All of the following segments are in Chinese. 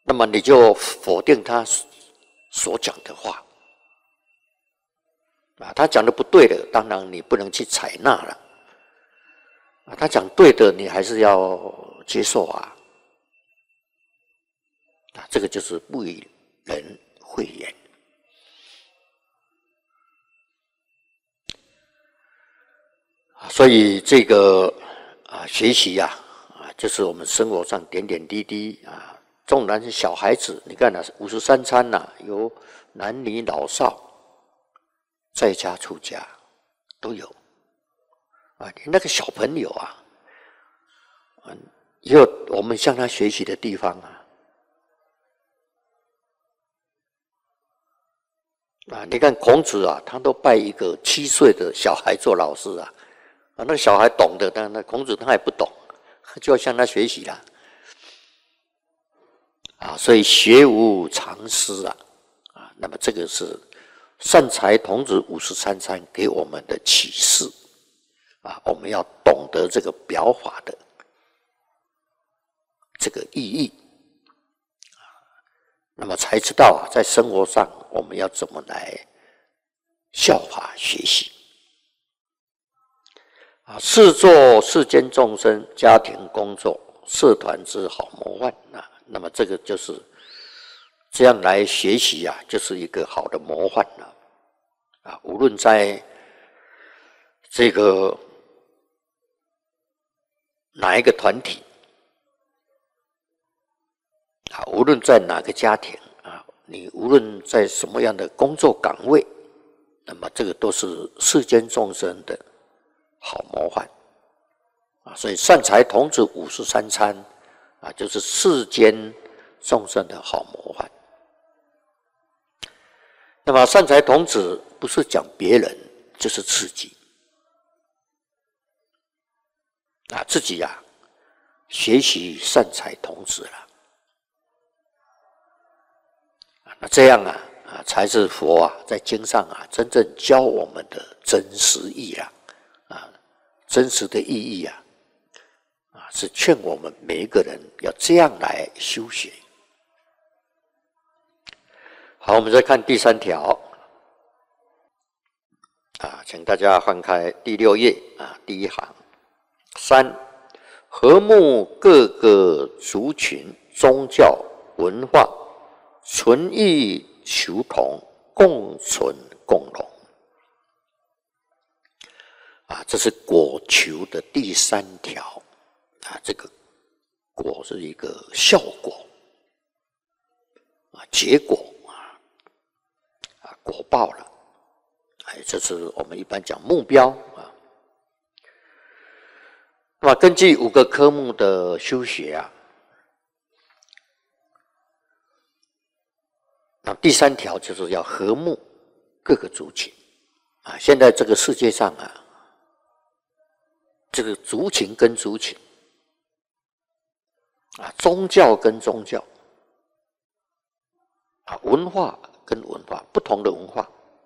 那么你就否定他所讲的话啊，他讲的不对的，当然你不能去采纳了啊，他讲对的，你还是要接受啊，啊，这个就是不与人讳言。所以这个学习呀就是我们生活上点点滴滴啊，纵然是小孩子，你看53餐有男女老少，在家出家都有啊，连那个小朋友也有我们向他学习的地方你看孔子他都拜一个7岁的小孩做老师那个小孩懂的，但那孔子他也不懂，就要向他学习啦。所以学无常师那么这个是善财童子53餐给我们的启示我们要懂得这个表法的这个意义那么才知道在生活上我们要怎么来效法学习视作世间众生家庭工作社团之好模范那么这个就是这样来学习就是一个好的模范无论在这个哪一个团体无论在哪个家庭你无论在什么样的工作岗位，那么这个都是世间众生的好模范所以善财童子53餐就是世间众生的好模范。那么善财童子不是讲别人，就是自己自己学习善财童子了那这样才是佛在经上真正教我们的真实义真实的意义是劝我们每一个人要这样来修学。好，我们再看第3条请大家翻开第6页第1行，3和睦各个族群、宗教、文化，存异求同，共存共荣这是果求的第3条这个果是一个效果结果果报了这是我们一般讲目标那么根据5个科目的修学那第3条就是要和睦各个族群现在这个世界上这个族群跟族群宗教跟宗教文化跟文化，不同的文化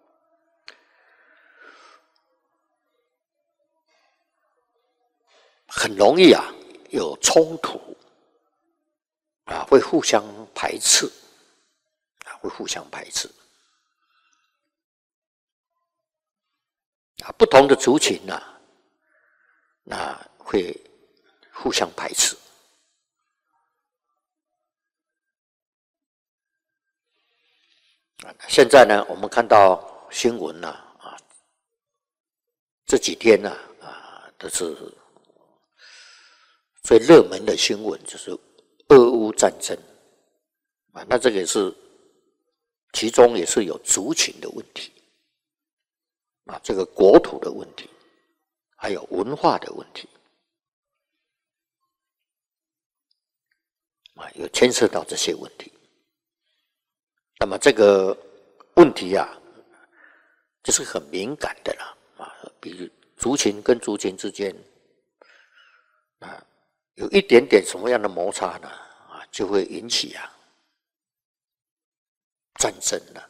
很容易有冲突会互相排斥会互相排斥不同的族群那会互相排斥现在呢我们看到新闻这几天都是最热门的新闻就是俄乌战争那这个也是其中也是有族群的问题这个国土的问题还有文化的问题有牵涉到这些问题那么这个问题就是很敏感的啦比如族群跟族群之间有一点点什么样的摩擦呢就会引起战争了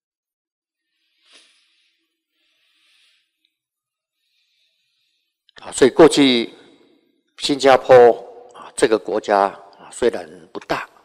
所以过去新加坡这个国家虽然不大